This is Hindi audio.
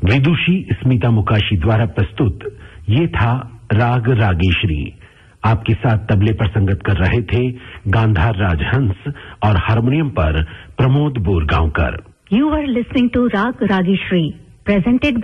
विदुषी स्मिता मुकाशी द्वारा प्रस्तुत ये था राग रागेश्वरी। आपके साथ तबले पर संगत कर रहे थे गांधार राजहंस और हारमोनियम पर Pramod Borgaonkar. You are listening to Rag Rageshri, presented